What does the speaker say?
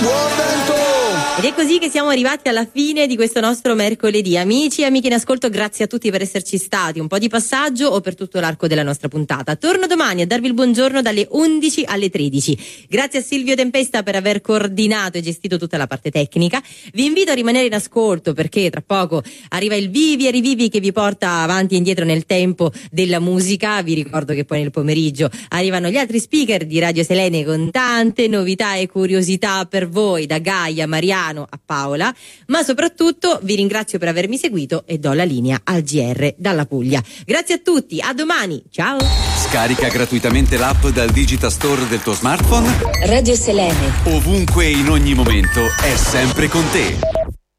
Buon vento! Ed è così che siamo arrivati alla fine di questo nostro mercoledì. Amici e amiche in ascolto, grazie a tutti per esserci stati, un po' di passaggio o per tutto l'arco della nostra puntata. Torno domani a darvi il buongiorno dalle 11 alle 13. Grazie a Silvio Tempesta per aver coordinato e gestito tutta la parte tecnica. Vi invito a rimanere in ascolto perché tra poco arriva il Vivi e Rivivi che vi porta avanti e indietro nel tempo della musica. Vi ricordo che poi nel pomeriggio arrivano gli altri speaker di Radio Selene con tante novità e curiosità per voi, da Gaia, Mariano a Paola, ma soprattutto vi ringrazio per avermi seguito e do la linea al GR dalla Puglia. Grazie a tutti, a domani, ciao! Scarica gratuitamente l'app dal Digital Store del tuo smartphone. Radio Selene, Ovunque e in ogni momento è sempre con te.